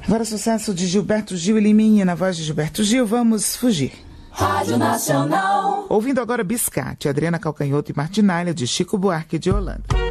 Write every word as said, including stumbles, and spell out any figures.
Agora sucesso de Gilberto Gil e Liminha, na voz de Gilberto Gil, Vamos Fugir. Rádio Nacional. Ouvindo agora Biscate, Adriana Calcanhoto e Martinalha, de Chico Buarque de Holanda.